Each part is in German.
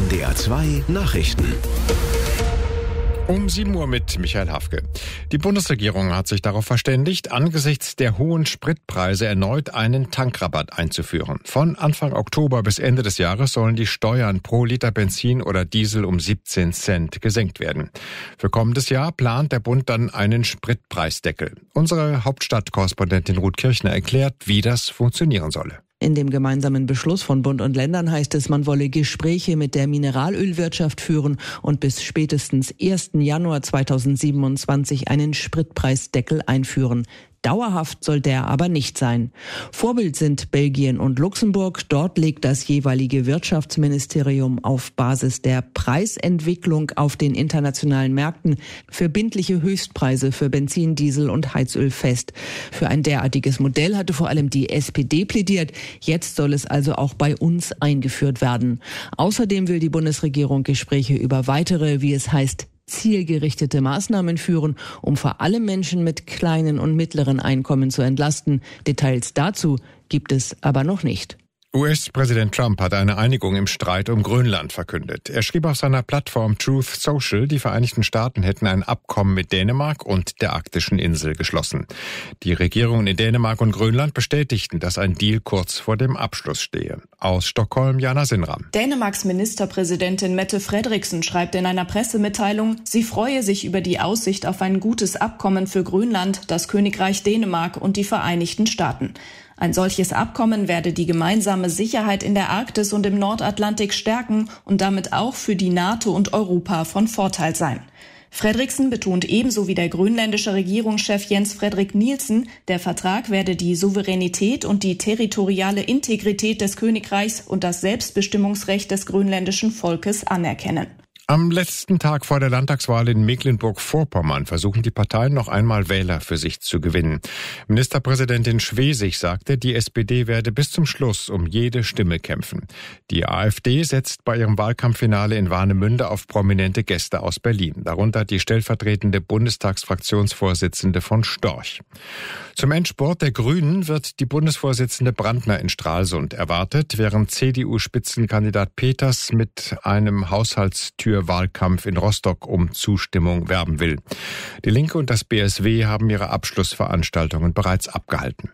NDR 2 Nachrichten. Um 7 Uhr mit Michael Hafke. Die Bundesregierung hat sich darauf verständigt, angesichts der hohen Spritpreise erneut einen Tankrabatt einzuführen. Von Anfang Oktober bis Ende des Jahres sollen die Steuern pro Liter Benzin oder Diesel um 17 Cent gesenkt werden. Für kommendes Jahr plant der Bund dann einen Spritpreisdeckel. Unsere Hauptstadtkorrespondentin Ruth Kirchner erklärt, wie das funktionieren solle. In dem gemeinsamen Beschluss von Bund und Ländern heißt es, man wolle Gespräche mit der Mineralölwirtschaft führen und bis spätestens 1. Januar 2027 einen Spritpreisdeckel einführen. Dauerhaft soll der aber nicht sein. Vorbild sind Belgien und Luxemburg. Dort legt das jeweilige Wirtschaftsministerium auf Basis der Preisentwicklung auf den internationalen Märkten verbindliche Höchstpreise für Benzin, Diesel und Heizöl fest. Für ein derartiges Modell hatte vor allem die SPD plädiert. Jetzt soll es also auch bei uns eingeführt werden. Außerdem will die Bundesregierung Gespräche über weitere, wie es heißt, zielgerichtete Maßnahmen führen, um vor allem Menschen mit kleinen und mittleren Einkommen zu entlasten. Details dazu gibt es aber noch nicht. US-Präsident Trump hat eine Einigung im Streit um Grönland verkündet. Er schrieb auf seiner Plattform Truth Social, die Vereinigten Staaten hätten ein Abkommen mit Dänemark und der arktischen Insel geschlossen. Die Regierungen in Dänemark und Grönland bestätigten, dass ein Deal kurz vor dem Abschluss stehe. Aus Stockholm, Jana Sinram. Dänemarks Ministerpräsidentin Mette Frederiksen schreibt in einer Pressemitteilung, sie freue sich über die Aussicht auf ein gutes Abkommen für Grönland, das Königreich Dänemark und die Vereinigten Staaten. Ein solches Abkommen werde die gemeinsame Sicherheit in der Arktis und im Nordatlantik stärken und damit auch für die NATO und Europa von Vorteil sein. Frederiksen betont ebenso wie der grönländische Regierungschef Jens Frederik Nielsen, der Vertrag werde die Souveränität und die territoriale Integrität des Königreichs und das Selbstbestimmungsrecht des grönländischen Volkes anerkennen. Am letzten Tag vor der Landtagswahl in Mecklenburg-Vorpommern versuchen die Parteien noch einmal Wähler für sich zu gewinnen. Ministerpräsidentin Schwesig sagte, die SPD werde bis zum Schluss um jede Stimme kämpfen. Die AfD setzt bei ihrem Wahlkampffinale in Warnemünde auf prominente Gäste aus Berlin, darunter die stellvertretende Bundestagsfraktionsvorsitzende von Storch. Zum Endspurt der Grünen wird die Bundesvorsitzende Brandner in Stralsund erwartet, während CDU-Spitzenkandidat Peters mit einem Haushaltstürwahlkampf in Rostock um Zustimmung werben will. Die Linke und das BSW haben ihre Abschlussveranstaltungen bereits abgehalten.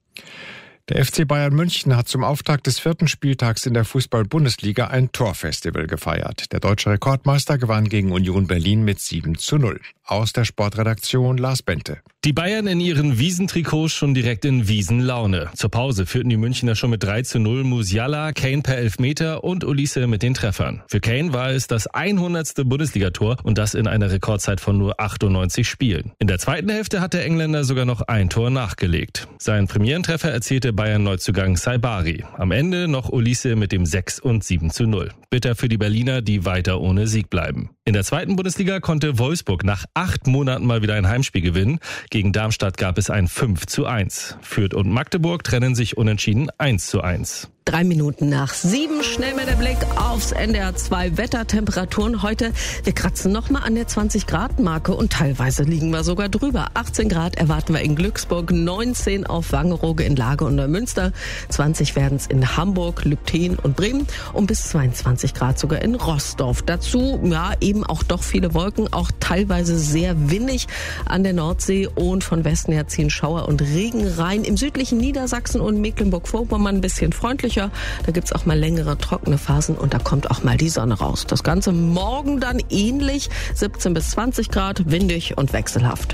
Der FC Bayern München hat zum Auftakt des 4. Spieltags in der Fußball-Bundesliga ein Torfestival gefeiert. Der deutsche Rekordmeister gewann gegen Union Berlin mit 7:0. Aus der Sportredaktion Lars Bente. Die Bayern in ihren Wiesentrikots schon direkt in Wiesenlaune. Zur Pause führten die Münchner schon mit 3:0, Musiala, Kane per Elfmeter und Olise mit den Treffern. Für Kane war es das 100. Bundesligator und das in einer Rekordzeit von nur 98 Spielen. In der zweiten Hälfte hat der Engländer sogar noch ein Tor nachgelegt. Seinen Premierentreffer erzielte Bayern-Neuzugang Saibari. Am Ende noch Olise mit dem 6 und 7:0. Bitter für die Berliner, die weiter ohne Sieg bleiben. In der zweiten Bundesliga konnte Wolfsburg nach 8 Monaten mal wieder ein Heimspiel gewinnen. Gegen Darmstadt gab es ein 5:1. Fürth und Magdeburg trennen sich unentschieden 1:1. 3 Minuten nach 7, schnell mal der Blick aufs NDR 2 Wettertemperaturen. Heute, wir kratzen nochmal an der 20-Grad-Marke und teilweise liegen wir sogar drüber. 18 Grad erwarten wir in Glücksburg, 19 auf Wangerooge, in Lage und Neumünster, 20 werden es in Hamburg, Lübten und Bremen und bis 22 Grad sogar in Rostock. Dazu, ja, eben auch doch viele Wolken, auch teilweise sehr windig an der Nordsee und von Westen her ziehen Schauer und Regen rein. Im südlichen Niedersachsen und Mecklenburg-Vorpommern ein bisschen freundlicher. Da gibt's auch mal längere trockene Phasen und da kommt auch mal die Sonne raus. Das Ganze morgen dann ähnlich, 17 bis 20 Grad, windig und wechselhaft.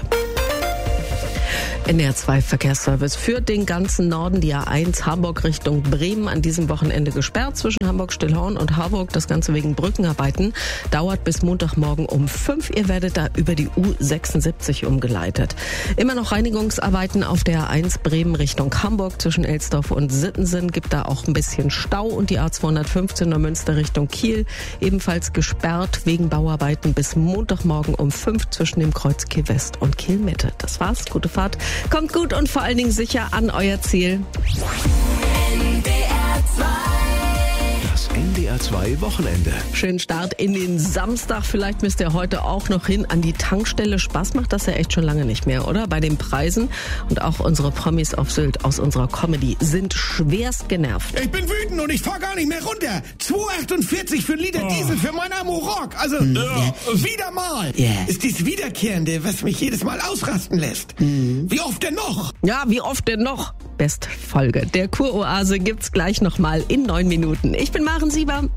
NDR 2 Verkehrsservice führt den ganzen Norden, die A1 Hamburg Richtung Bremen an diesem Wochenende gesperrt zwischen Hamburg-Stillhorn und Harburg. Das Ganze wegen Brückenarbeiten. Dauert bis Montagmorgen um 5. Ihr werdet da über die U76 umgeleitet. Immer noch Reinigungsarbeiten auf der A1 Bremen Richtung Hamburg zwischen Elsdorf und Sittensen. Gibt da auch ein bisschen Stau und die A215 Neumünster Richtung Kiel ebenfalls gesperrt wegen Bauarbeiten bis Montagmorgen um 5 zwischen dem Kreuz Kiel West und Kiel Mitte. Das war's. Gute Fahrt. Kommt gut und vor allen Dingen sicher an euer Ziel. Das NDR SWR2 Wochenende. Schönen Start in den Samstag. Vielleicht müsst ihr heute auch noch hin an die Tankstelle. Spaß macht das ja echt schon lange nicht mehr, oder? Bei den Preisen. Und auch unsere Promis auf Sylt aus unserer Comedy sind schwerst genervt. Ich bin wütend und ich fahr gar nicht mehr runter. 2,48 für einen Liter Diesel für mein Amarok. Also, wieder mal. Ist dies Wiederkehrende, was mich jedes Mal ausrasten lässt. Wie oft denn noch? Ja, wie oft denn noch? Bestfolge der Kuroase gibt's gleich nochmal in 9 Minuten. Ich bin Maren Sieber.